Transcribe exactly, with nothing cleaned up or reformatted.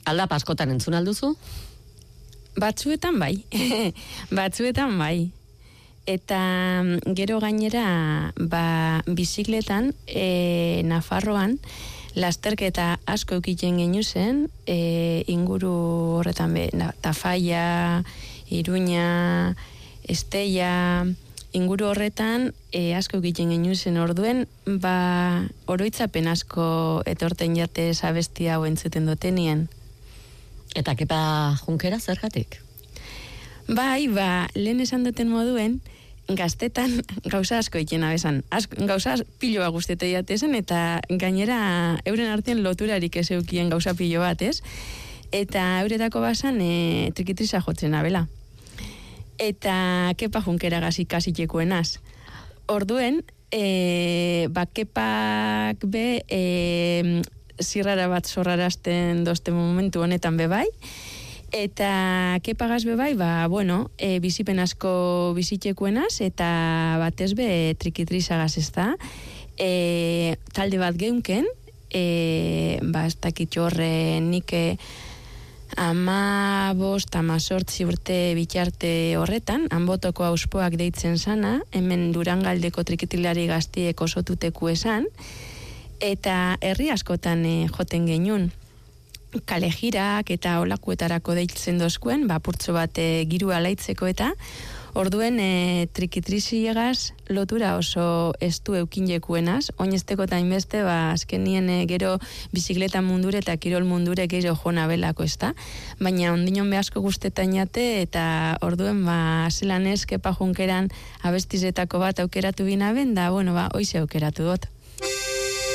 Aldapa askotan entzun alduzu? Batzuetan bai, batzuetan bai. Eta gero gainera, ba, bizikletan, e, Nafarroan, lasterketa asko eukiten genu zen, e, inguru horretan be, na, Tafaia, Iruña, Estella, inguru horretan e, asko egiten genu zen orduen, ba, oroitzapen asko etorten jate abesti hau entzuten dutenien. Eta Kepa Junkera zergatik? Bai, ba, lehen esan duten moduen, gaztetan gauza asko egiten abesan. Gauza piloa guztete jatezen, eta gainera euren artean loturarik ez eukien gauza pilo bat, ez? Eta euretako basan e, trikitrisa jotzen abela. Eta Kepa Junkera gazi kasitekuenaz. Orduen, e, ba, Kepak be e, zirrara bat zorrarazten dozte momentu honetan be bai, eta Kepagaz be bai, ba, bueno, e, bizipen asko bizitekuenaz, eta batez be trikitrizagaz ez da, e, talde bat geunken, e, ba, ez dakit horre nik ama bost, ama sortzi urte bitarte horretan, Anbotoko auspoak deitzen sana, hemen Durangaldeko trikitilari gaztiek osotuteku esan, eta herri askotan e, joten genuen. Kalejirak eta olakuetarako deitzen dozkuen, ba, purtso bat e, giru alaitzeko eta, orduen e, trikitriziegaz lotura oso estu eukinjekuenaz, oinesteko eta inbeste, ba, azkenien e, gero bizikleta mundure eta kirol mundure gero jona belako ez da, baina ondinon behasko guztetan jate, eta orduen, ba, zelan ez, Kepa Junkeran abestizetako bat aukeratu binaben, da, bueno, ba, oize aukeratu dut.